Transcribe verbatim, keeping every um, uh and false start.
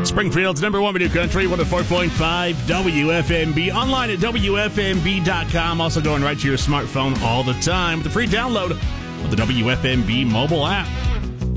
Springfield's number one video country, one oh four point five W F M B. Online at W F M B dot com. Also going right to your smartphone all the time with the free download of the W F M B mobile app.